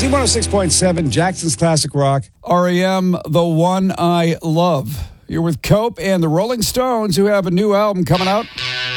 Z106.7, Jackson's Classic Rock. REM, The One I Love. You're with Cope and the Rolling Stones, who have a new album coming out.